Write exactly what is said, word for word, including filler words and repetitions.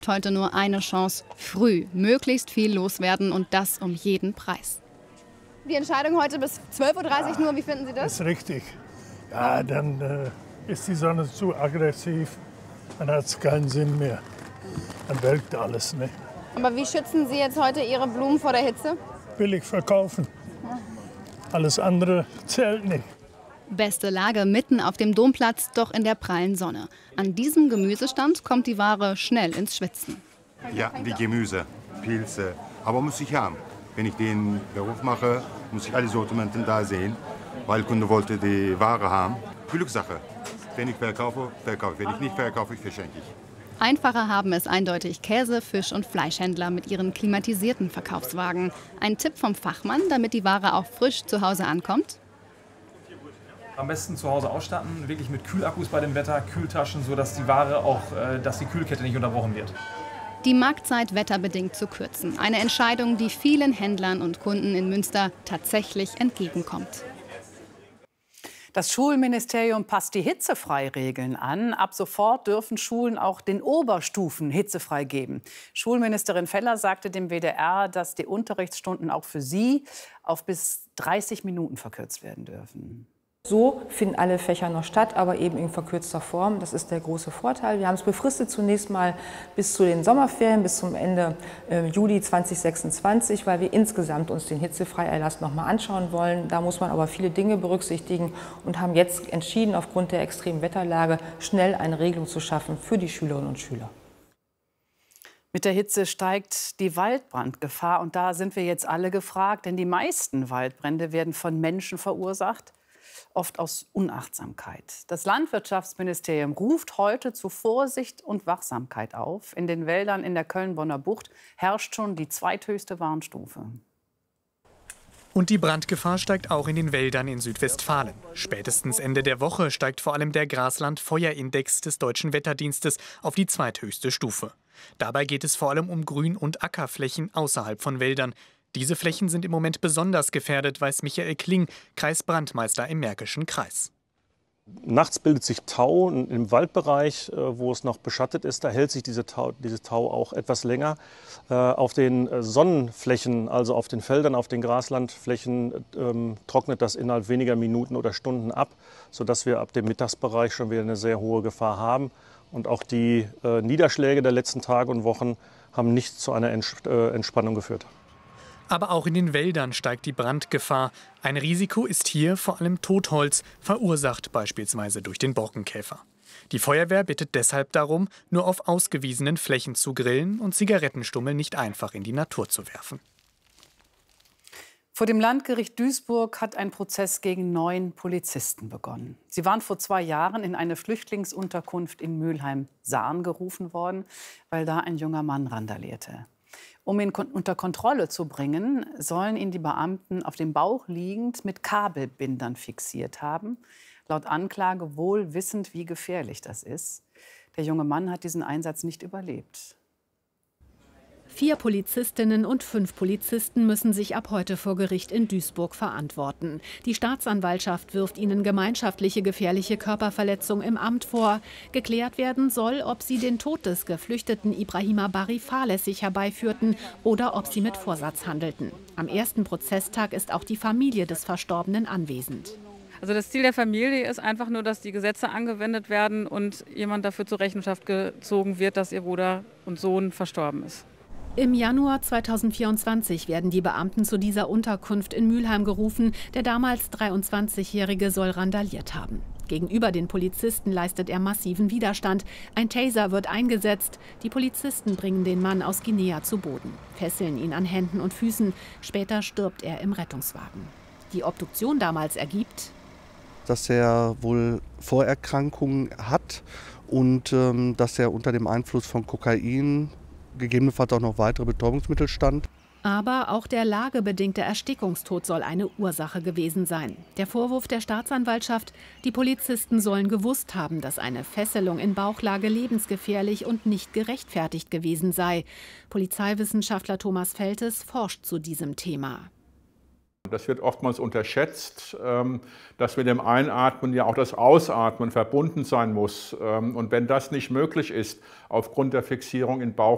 Heute nur eine Chance, früh möglichst viel loswerden und das um jeden Preis. Die Entscheidung heute bis zwölf Uhr dreißig nur, wie finden Sie das? Das ist richtig. Ja, dann äh, ist die Sonne zu aggressiv, dann hat es keinen Sinn mehr. Dann welkt alles. Ne? Aber wie schützen Sie jetzt heute Ihre Blumen vor der Hitze? Billig verkaufen. Alles andere zählt nicht. Beste Lage mitten auf dem Domplatz, doch in der prallen Sonne. An diesem Gemüsestand kommt die Ware schnell ins Schwitzen. Ja, die Gemüse, Pilze, aber muss ich haben. Wenn ich den Beruf mache, muss ich alle Sortimenten da sehen, weil der Kunde wollte die Ware haben. Glückssache. Wenn ich verkaufe, verkaufe. Wenn ich nicht verkaufe, verschenke ich. Einfacher haben es eindeutig Käse-, Fisch- und Fleischhändler mit ihren klimatisierten Verkaufswagen. Ein Tipp vom Fachmann, damit die Ware auch frisch zu Hause ankommt? Am besten zu Hause ausstatten, wirklich mit Kühlakkus bei dem Wetter, Kühltaschen, sodass die Ware auch, dass die Kühlkette nicht unterbrochen wird. Die Marktzeit wetterbedingt zu kürzen. Eine Entscheidung, die vielen Händlern und Kunden in Münster tatsächlich entgegenkommt. Das Schulministerium passt die Hitzefreiregeln an. Ab sofort dürfen Schulen auch den Oberstufen hitzefrei geben. Schulministerin Feller sagte dem W D R, dass die Unterrichtsstunden auch für sie auf bis dreißig Minuten verkürzt werden dürfen. So finden alle Fächer noch statt, aber eben in verkürzter Form. Das ist der große Vorteil. Wir haben es befristet zunächst mal bis zu den Sommerferien, bis zum Ende äh, Juli zweitausendsechsundzwanzig, weil wir insgesamt uns den Hitzefreierlass noch mal anschauen wollen. Da muss man aber viele Dinge berücksichtigen und haben jetzt entschieden, aufgrund der extremen Wetterlage schnell eine Regelung zu schaffen für die Schülerinnen und Schüler. Mit der Hitze steigt die Waldbrandgefahr und da sind wir jetzt alle gefragt, denn die meisten Waldbrände werden von Menschen verursacht. Oft aus Unachtsamkeit. Das Landwirtschaftsministerium ruft heute zu Vorsicht und Wachsamkeit auf. In den Wäldern in der Köln-Bonner Bucht herrscht schon die zweithöchste Warnstufe. Und die Brandgefahr steigt auch in den Wäldern in Südwestfalen. Spätestens Ende der Woche steigt vor allem der Grasland-Feuerindex des Deutschen Wetterdienstes auf die zweithöchste Stufe. Dabei geht es vor allem um Grün- und Ackerflächen außerhalb von Wäldern. Diese Flächen sind im Moment besonders gefährdet, weiß Michael Kling, Kreisbrandmeister im Märkischen Kreis. Nachts bildet sich Tau im Waldbereich, wo es noch beschattet ist. Da hält sich diese Tau, diese Tau auch etwas länger. Auf den Sonnenflächen, also auf den Feldern, auf den Graslandflächen, ähm, trocknet das innerhalb weniger Minuten oder Stunden ab, sodass wir ab dem Mittagsbereich schon wieder eine sehr hohe Gefahr haben. Und auch die äh, Niederschläge der letzten Tage und Wochen haben nicht zu einer Ents äh, Entspannung geführt. Aber auch in den Wäldern steigt die Brandgefahr. Ein Risiko ist hier vor allem Totholz, verursacht beispielsweise durch den Borkenkäfer. Die Feuerwehr bittet deshalb darum, nur auf ausgewiesenen Flächen zu grillen und Zigarettenstummel nicht einfach in die Natur zu werfen. Vor dem Landgericht Duisburg hat ein Prozess gegen neun Polizisten begonnen. Sie waren vor zwei Jahren in eine Flüchtlingsunterkunft in Mülheim-Sahn gerufen worden, weil da ein junger Mann randalierte. Um ihn unter Kontrolle zu bringen, sollen ihn die Beamten auf dem Bauch liegend mit Kabelbindern fixiert haben. Laut Anklage wohl wissend, wie gefährlich das ist. Der junge Mann hat diesen Einsatz nicht überlebt. Vier Polizistinnen und fünf Polizisten müssen sich ab heute vor Gericht in Duisburg verantworten. Die Staatsanwaltschaft wirft ihnen gemeinschaftliche gefährliche Körperverletzung im Amt vor. Geklärt werden soll, ob sie den Tod des geflüchteten Ibrahima Bari fahrlässig herbeiführten oder ob sie mit Vorsatz handelten. Am ersten Prozesstag ist auch die Familie des Verstorbenen anwesend. Also das Ziel der Familie ist einfach nur, dass die Gesetze angewendet werden und jemand dafür zur Rechenschaft gezogen wird, dass ihr Bruder und Sohn verstorben ist. Im Januar zweitausendvierundzwanzig werden die Beamten zu dieser Unterkunft in Mülheim gerufen. Der damals dreiundzwanzigjährige soll randaliert haben. Gegenüber den Polizisten leistet er massiven Widerstand. Ein Taser wird eingesetzt. Die Polizisten bringen den Mann aus Guinea zu Boden, fesseln ihn an Händen und Füßen. Später stirbt er im Rettungswagen. Die Obduktion damals ergibt, dass er wohl Vorerkrankungen hat und ähm, dass er unter dem Einfluss von Kokain, gegebenenfalls auch noch weitere Betäubungsmittel stand. Aber auch der lagebedingte Erstickungstod soll eine Ursache gewesen sein. Der Vorwurf der Staatsanwaltschaft, die Polizisten sollen gewusst haben, dass eine Fesselung in Bauchlage lebensgefährlich und nicht gerechtfertigt gewesen sei. Polizeiwissenschaftler Thomas Feltes forscht zu diesem Thema. Das wird oftmals unterschätzt, dass mit dem Einatmen ja auch das Ausatmen verbunden sein muss. Und wenn das nicht möglich ist, aufgrund der Fixierung in Bauch